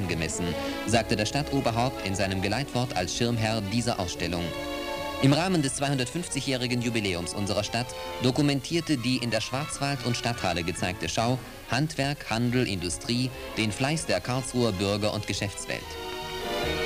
angemessen, sagte das Stadtoberhaupt in seinem Geleitwort als Schirmherr dieser Ausstellung. Im Rahmen des 250-jährigen Jubiläums unserer Stadt dokumentierte die in der Schwarzwald- und Stadthalle gezeigte Schau Handwerk, Handel, Industrie, den Fleiß der Karlsruher Bürger und Geschäftswelt.